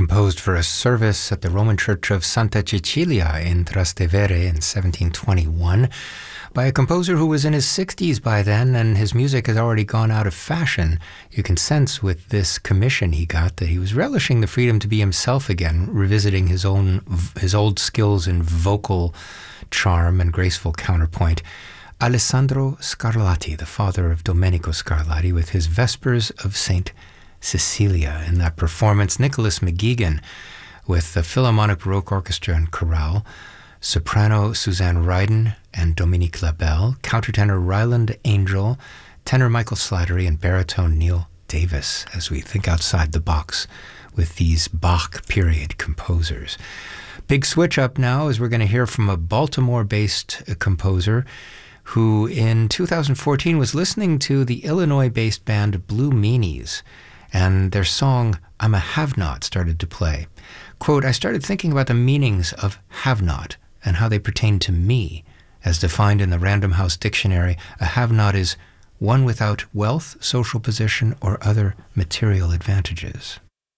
composed for a service at the Roman Church of Santa Cecilia in Trastevere in 1721 by a composer who was in his 60s by then, and his music had already gone out of fashion. You can sense with this commission he got that he was relishing the freedom to be himself again, revisiting his old skills in vocal charm and graceful counterpoint. Alessandro Scarlatti, the father of Domenico Scarlatti, with his Vespers of St. Cecilia. In that performance, Nicholas McGeegan with the Philharmonic Baroque Orchestra and Chorale, soprano Suzanne Ryden and Dominique Labelle, countertenor Ryland Angel, tenor Michael Slattery, and baritone Neil Davis, as we think outside the box with these Bach period composers. Big switch up now, as we're going to hear from a Baltimore-based composer who in 2014 was listening to the Illinois-based band Blue Meanies, and their song I'm a Have-Not started to play. Quote, I started thinking about the meanings of have-not and how they pertain to me. As defined in the Random House Dictionary, a have-not is one without wealth, social position, or other material advantages.